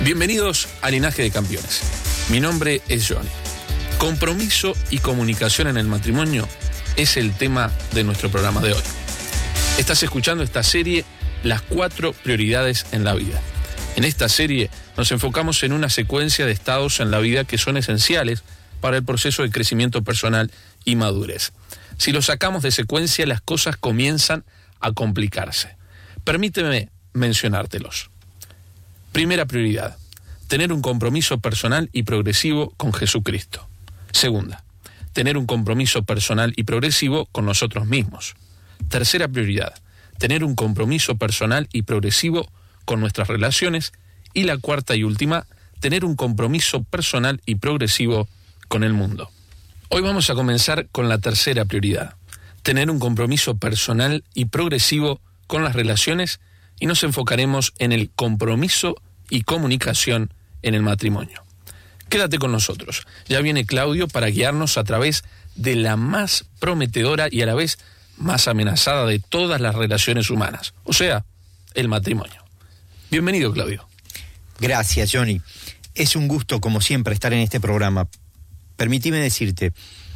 Bienvenidos a Linaje de Campeones. Mi nombre es Johnny. Compromiso y comunicación en el matrimonio es el tema de nuestro programa de hoy. Estás escuchando esta serie, Las 4 prioridades en la vida. En esta serie nos enfocamos en una secuencia de estados en la vida que son esenciales para el proceso de crecimiento personal y madurez. Si lo sacamos de secuencia, las cosas comienzan a complicarse. Permíteme mencionártelos. Primera prioridad, tener un compromiso personal y progresivo con Jesucristo. Segunda, tener un compromiso personal y progresivo con nosotros mismos. Tercera prioridad, tener un compromiso personal y progresivo con nuestras relaciones. Y la cuarta y última, tener un compromiso personal y progresivo con el mundo. Hoy vamos a comenzar con la tercera prioridad, tener un compromiso personal y progresivo con las relaciones, y nos enfocaremos en el compromiso y comunicación en el matrimonio. Quédate con nosotros. Ya viene Claudio para guiarnos a través de la más prometedora y a la vez más amenazada de todas las relaciones humanas, o sea, el matrimonio. Bienvenido, Claudio. Gracias, Johnny. Es un gusto, como siempre, estar en este programa. Permíteme decirte,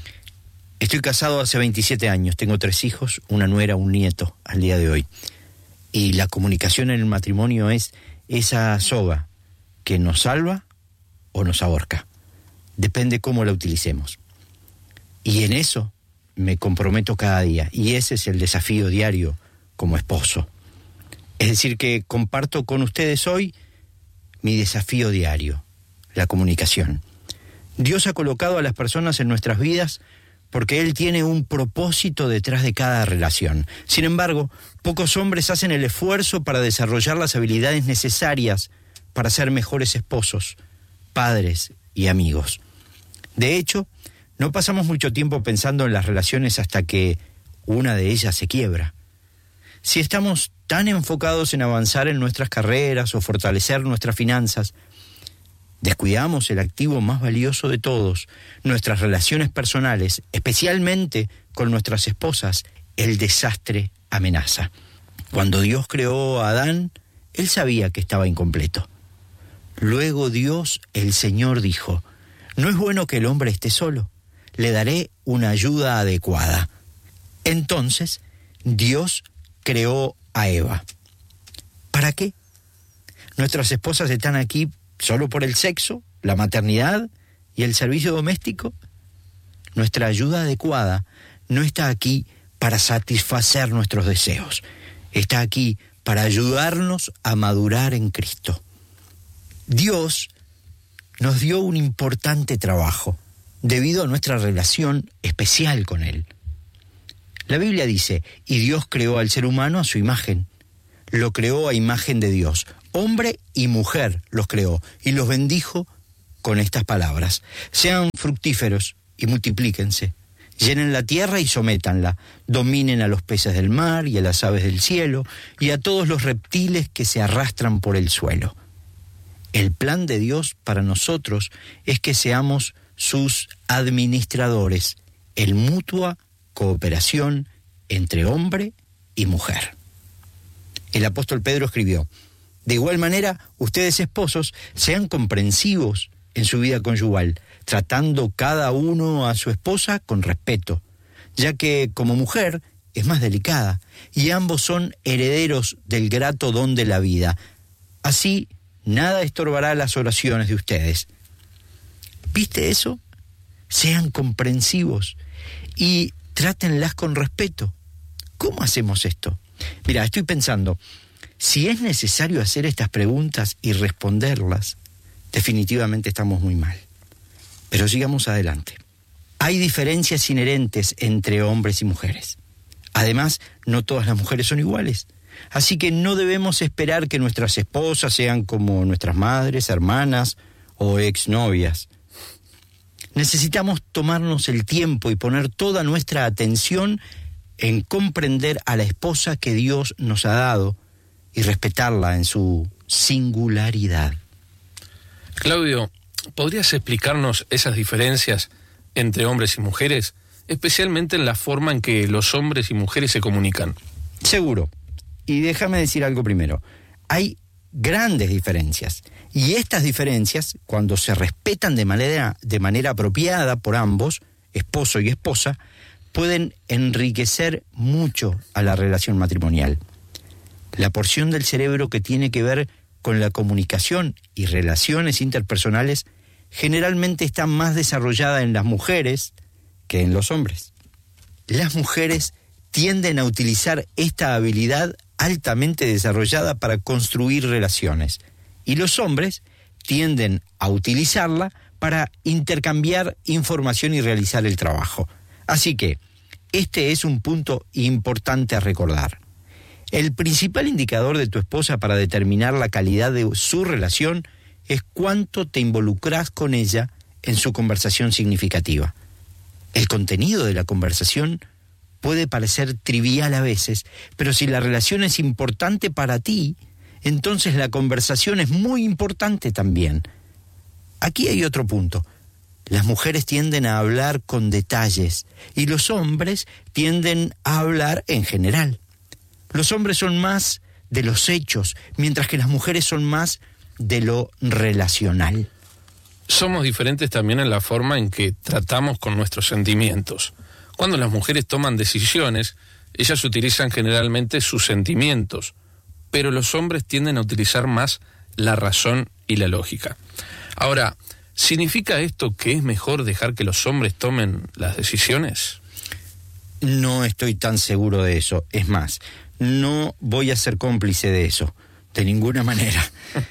estoy casado hace 27 años, tengo 3 hijos, una nuera, un nieto al día de hoy. Y la comunicación en el matrimonio es esa soga que nos salva o nos ahorca. Depende cómo la utilicemos. Y en eso me comprometo cada día. Y ese es el desafío diario como esposo. Es decir, que comparto con ustedes hoy mi desafío diario, la comunicación. Dios ha colocado a las personas en nuestras vidas porque Él tiene un propósito detrás de cada relación. Sin embargo, pocos hombres hacen el esfuerzo para desarrollar las habilidades necesarias para ser mejores esposos, padres y amigos. De hecho, no pasamos mucho tiempo pensando en las relaciones hasta que una de ellas se quiebra. Si estamos tan enfocados en avanzar en nuestras carreras o fortalecer nuestras finanzas, descuidamos el activo más valioso de todos, nuestras relaciones personales, especialmente con nuestras esposas. El desastre amenaza. Cuando Dios creó a Adán, Él sabía que estaba incompleto. Luego Dios, el Señor, dijo: no es bueno que el hombre esté solo, le daré una ayuda adecuada. Entonces, Dios creó a Eva. ¿Para qué? Nuestras esposas están aquí solo por el sexo, la maternidad y el servicio doméstico. Nuestra ayuda adecuada no está aquí para satisfacer nuestros deseos. Está aquí para ayudarnos a madurar en Cristo. Dios nos dio un importante trabajo debido a nuestra relación especial con Él. La Biblia dice: y Dios creó al ser humano a su imagen. Lo creó a imagen de Dios. Hombre y mujer los creó y los bendijo con estas palabras: sean fructíferos y multiplíquense, llenen la tierra y sométanla, dominen a los peces del mar y a las aves del cielo y a todos los reptiles que se arrastran por el suelo. El plan de Dios para nosotros es que seamos sus administradores, en mutua cooperación entre hombre y mujer. El apóstol Pedro escribió: de igual manera, ustedes esposos sean comprensivos en su vida conyugal, tratando cada uno a su esposa con respeto, ya que como mujer es más delicada y ambos son herederos del grato don de la vida. Así, nada estorbará las oraciones de ustedes. ¿Viste eso? Sean comprensivos y trátenlas con respeto. ¿Cómo hacemos esto? Mira, estoy pensando, si es necesario hacer estas preguntas y responderlas, definitivamente estamos muy mal. Pero sigamos adelante. Hay diferencias inherentes entre hombres y mujeres. Además, no todas las mujeres son iguales. Así que no debemos esperar que nuestras esposas sean como nuestras madres, hermanas o exnovias. Necesitamos tomarnos el tiempo y poner toda nuestra atención en comprender a la esposa que Dios nos ha dado y respetarla en su singularidad. Claudio, ¿podrías explicarnos esas diferencias entre hombres y mujeres, especialmente en la forma en que los hombres y mujeres se comunican? Seguro. Y déjame decir algo primero. Hay grandes diferencias. Y estas diferencias, cuando se respetan de manera apropiada por ambos, esposo y esposa, pueden enriquecer mucho a la relación matrimonial. La porción del cerebro que tiene que ver con la comunicación y relaciones interpersonales generalmente está más desarrollada en las mujeres que en los hombres. Las mujeres tienden a utilizar esta habilidad altamente desarrollada para construir relaciones, y los hombres tienden a utilizarla para intercambiar información y realizar el trabajo. Así que este es un punto importante a recordar. El principal indicador de tu esposa para determinar la calidad de su relación es cuánto te involucras con ella en su conversación significativa. El contenido de la conversación puede parecer trivial a veces, pero si la relación es importante para ti, entonces la conversación es muy importante también. Aquí hay otro punto. Las mujeres tienden a hablar con detalles y los hombres tienden a hablar en general. Los hombres son más de los hechos, mientras que las mujeres son más de lo relacional. Somos diferentes también en la forma en que tratamos con nuestros sentimientos. Cuando las mujeres toman decisiones, ellas utilizan generalmente sus sentimientos, pero los hombres tienden a utilizar más la razón y la lógica. Ahora, ¿significa esto que es mejor dejar que los hombres tomen las decisiones? No estoy tan seguro de eso. Es más, no voy a ser cómplice de eso, de ninguna manera.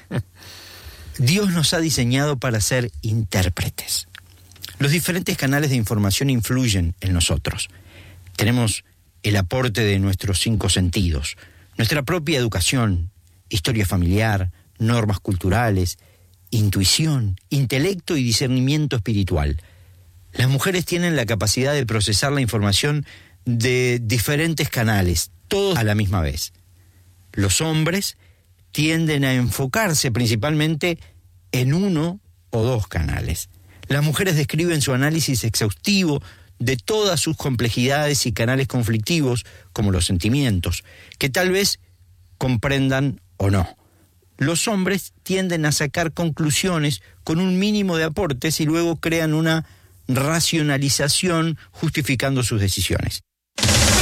Dios nos ha diseñado para ser intérpretes. Los diferentes canales de información influyen en nosotros. Tenemos el aporte de nuestros 5 sentidos, nuestra propia educación, historia familiar, normas culturales, intuición, intelecto y discernimiento espiritual. Las mujeres tienen la capacidad de procesar la información de diferentes canales, todos a la misma vez. Los hombres tienden a enfocarse principalmente en 1 o 2 canales. Las mujeres describen su análisis exhaustivo de todas sus complejidades y canales conflictivos, como los sentimientos, que tal vez comprendan o no. Los hombres tienden a sacar conclusiones con un mínimo de aportes y luego crean una racionalización justificando sus decisiones.